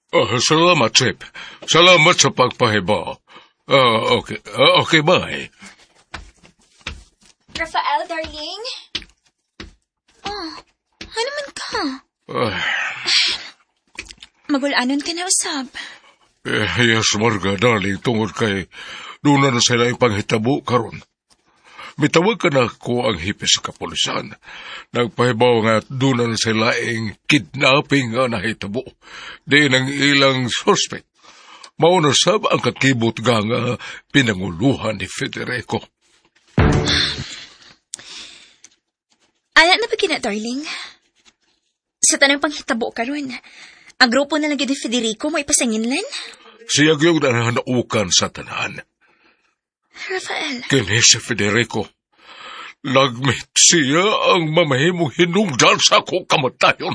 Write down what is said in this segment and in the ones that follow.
Salamat, Chip. Salamat sa pagpahibaw. Okay, bye. Rafael, darling? Ano man ka? Magulanon ka na usab. Yes, Marga, darling, tungod kay doon na sila ipanghitabo karon. Mitawag ka na ko ang hipis sa kapulisan. Nagpahibaw nga doon na sila ang kidnapping nga nahitabo. Di ng ilang suspect. Mauna sab ang kakibot nga pinanguluhan ni Federico. Ala na ba kina, darling? Sa tanang panghitabo karon, ang grupo na lang ni Federico mo ipasanginlan? Siya yung nanaukan sa tanan. Rafael. Kini si Federico. Lagmit siya ang mamahimong hinungdan sa akong kamatayon.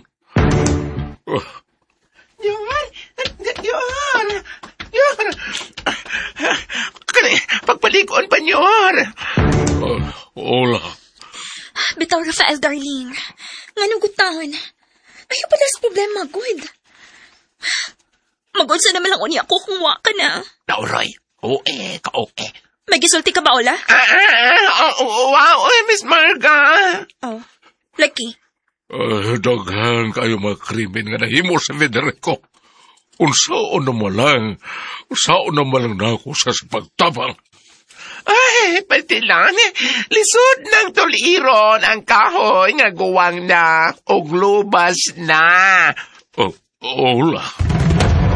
Yor! Kani, pagpalikuan pa, Yor! Hola. Bitaw, Rafael, darling. Nganong gutahon? Ayaw pala sa problema, good. Magod sa naman lang unya ako kung wa ka na. Nauroy, ka-okay. May gisulti ka ba, Ola? Wow, Miss Marga. Oh, Lucky. Daghan kayo mga krimen nga nahimo sa Federico. Unsaon naman lang na ako sa pagtabang. Ay, pati lang. Lisod ng tuliron ang kahoy nga guwang na o lubas na. Hola.